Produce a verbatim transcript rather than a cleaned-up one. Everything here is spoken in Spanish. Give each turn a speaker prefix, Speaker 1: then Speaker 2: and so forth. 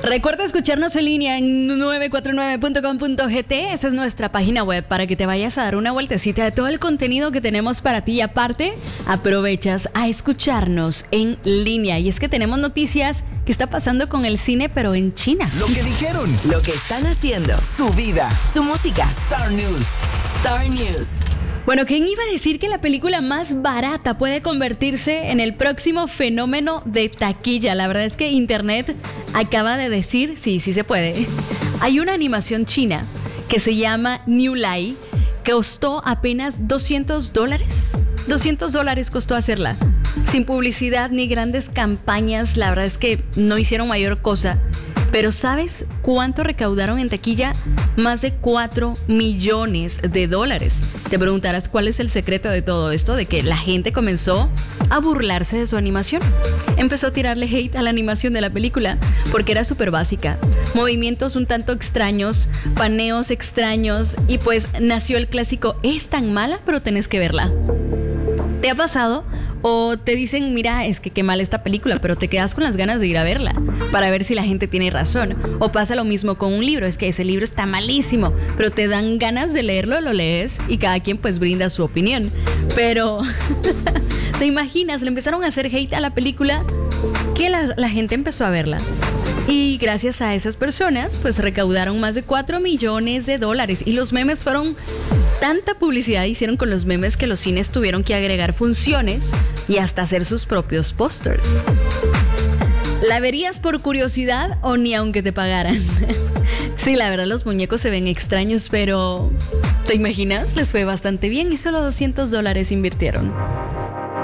Speaker 1: Recuerda escucharnos en línea en nueve cuatro nueve punto com punto g t. Esa es nuestra página web para que te vayas a dar una vueltecita de todo el contenido que tenemos para ti. Y aparte, aprovechas a escucharnos en línea. Y es que tenemos noticias que está pasando con el cine, pero en China.
Speaker 2: Lo que dijeron,
Speaker 3: lo que están haciendo,
Speaker 2: su vida,
Speaker 3: su música.
Speaker 2: Star News.
Speaker 3: Star News.
Speaker 1: Bueno, ¿quién iba a decir que la película más barata puede convertirse en el próximo fenómeno de taquilla? La verdad es que Internet acaba de decir, sí, sí se puede. Hay una animación china que se llama New Lai, que costó apenas doscientos dólares. doscientos dólares costó hacerla. Sin publicidad ni grandes campañas, la verdad es que no hicieron mayor cosa. Pero ¿sabes cuánto recaudaron en taquilla? Más de cuatro millones de dólares. Te preguntarás cuál es el secreto de todo esto, de que la gente comenzó a burlarse de su animación. Empezó a tirarle hate a la animación de la película porque era súper básica. Movimientos un tanto extraños, paneos extraños y pues nació el clásico, es tan mala pero tenés que verla. ¿Te ha pasado? O te dicen, mira, es que qué mal esta película, pero te quedas con las ganas de ir a verla para ver si la gente tiene razón. O pasa lo mismo con un libro, es que ese libro está malísimo, pero te dan ganas de leerlo, lo lees y cada quien pues brinda su opinión. Pero, ¿te imaginas? Le empezaron a hacer hate a la película que la, la gente empezó a verla. Y gracias a esas personas, pues recaudaron más de cuatro millones de dólares. Y los memes fueron... Tanta publicidad hicieron con los memes que los cines tuvieron que agregar funciones y hasta hacer sus propios pósters. ¿La verías por curiosidad o ni aunque te pagaran? Sí, la verdad los muñecos se ven extraños, pero ¿te imaginas? Les fue bastante bien y solo doscientos dólares invirtieron.